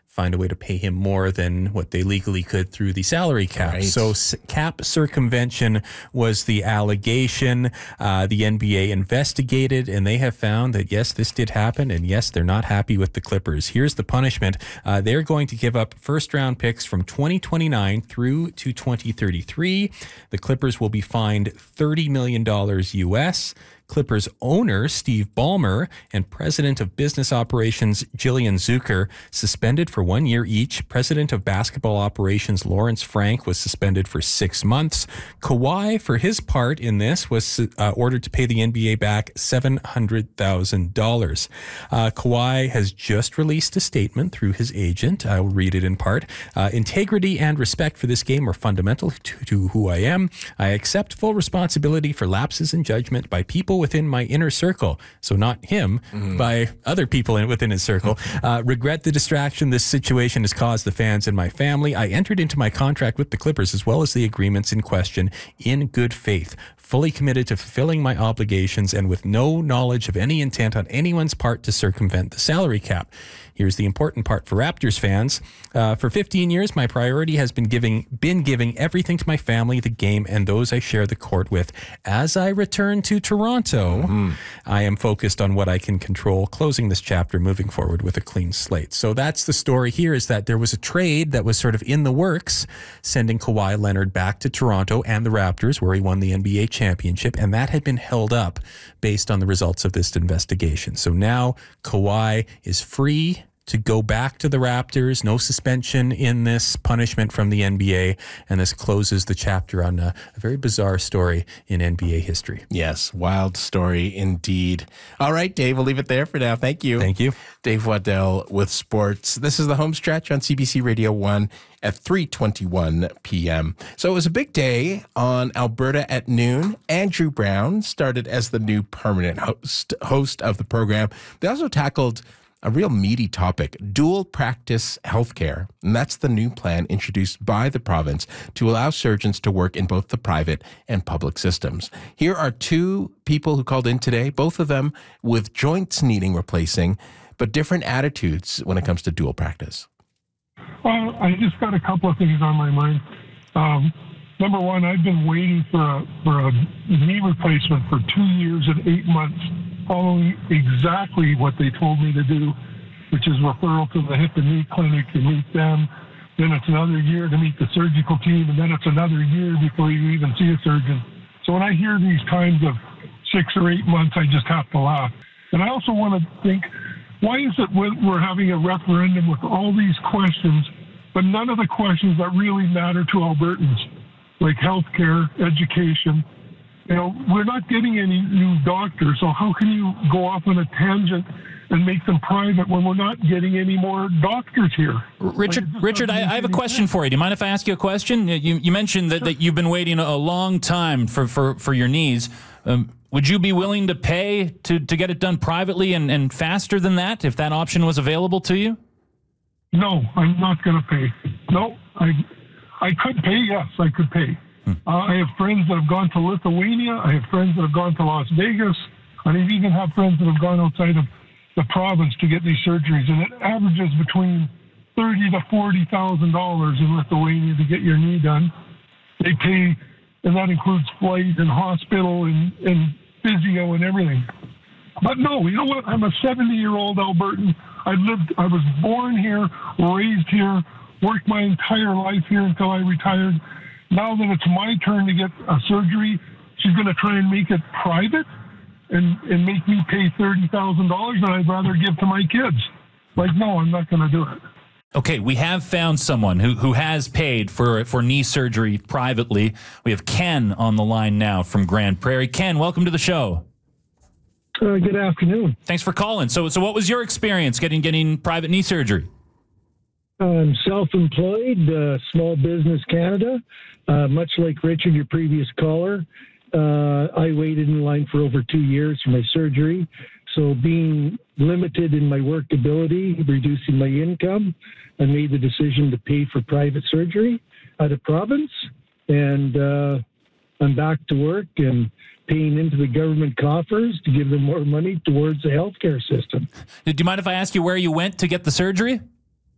find a way to pay him more than what they legally could through the salary cap. Right. So cap circumvention was the allegation. The NBA investigated, and they have found that, yes, this did happen, and yes, they're not happy with the Clippers. Here's the punishment. They're going to give up first-round picks from 2029 through to 2033. The Clippers will be fined $30 million US. Clippers owner Steve Ballmer and president of business operations Jillian Zucker suspended for 1 year each. President of basketball operations Lawrence Frank was suspended for 6 months. Kawhi, for his part in this, was ordered to pay the NBA back $700,000. Kawhi has just released a statement through his agent. I will read it in part. Integrity and respect for this game are fundamental to who I am. I accept full responsibility for lapses in judgment by people within my inner circle. So not him, by other people within his circle. Regret the distraction this situation has caused the fans and my family. I entered into my contract with the Clippers as well as the agreements in question in good faith, fully committed to fulfilling my obligations and with no knowledge of any intent on anyone's part to circumvent the salary cap. Here's the important part for Raptors fans. For 15 years, my priority has been giving everything to my family, the game, and those I share the court with. As I return to Toronto, I am focused on what I can control, closing this chapter, moving forward with a clean slate. So that's the story here, is that there was a trade that was sort of in the works, sending Kawhi Leonard back to Toronto and the Raptors, where he won the NBA championship, and that had been held up based on the results of this investigation. So now Kawhi is free to go back to the Raptors. No suspension in this punishment from the NBA. And this closes the chapter on a very bizarre story in NBA history. Yes, wild story indeed. All right, Dave, we'll leave it there for now. Thank you. Thank you. Dave Waddell with sports. This is the home stretch on CBC Radio 1 at 3:21 p.m. So it was a big day on Alberta at noon. Andrew Brown started as the new permanent host of the program. They also tackled a real meaty topic, dual practice healthcare. And that's the new plan introduced by the province to allow surgeons to work in both the private and public systems. Here are two people who called in today, both of them with joints needing replacing, but different attitudes when it comes to dual practice. Well, I just got a couple of things on my mind. Number one, I've been waiting for a knee replacement for 2 years and 8 months, following exactly what they told me to do, which is referral to the hip and knee clinic to meet them. Then it's another year to meet the surgical team, and then it's another year before you even see a surgeon. So when I hear these times of 6 or 8 months, I just have to laugh. And I also want to think, why is it we're having a referendum with all these questions, but none of the questions that really matter to Albertans, like healthcare, education? You know, we're not getting any new doctors, so how can you go off on a tangent and make them private when we're not getting any more doctors here? Richard, I have a question for you. Do you mind if I ask you a question? You mentioned that you've been waiting a long time for your knees. Would you be willing to pay to get it done privately and faster than that if that option was available to you? No, I'm not going to pay. No, I could pay, yes, I could pay. I have friends that have gone to Lithuania. I have friends that have gone to Las Vegas. And I even have friends that have gone outside of the province to get these surgeries. And it averages between $30,000 to $40,000 in Lithuania to get your knee done. They pay, and that includes flight and hospital and physio and everything. But no, you know what? I'm a 70-year-old Albertan. I was born here, raised here, worked my entire life here until I retired. Now that it's my turn to get a surgery, she's going to try and make it private and make me pay $30,000, and I'd rather give to my kids. Like, no, I'm not going to do it. Okay, we have found someone who has paid for knee surgery privately. We have Ken on the line now from Grand Prairie. Ken, welcome to the show. Good afternoon. Thanks for calling. So what was your experience getting private knee surgery? I'm self-employed, Small Business Canada. Much like Richard, your previous caller, I waited in line for over 2 years for my surgery. So being limited in my work ability, reducing my income, I made the decision to pay for private surgery out of province. And I'm back to work and paying into the government coffers to give them more money towards the healthcare system. Do you mind if I ask you where you went to get the surgery?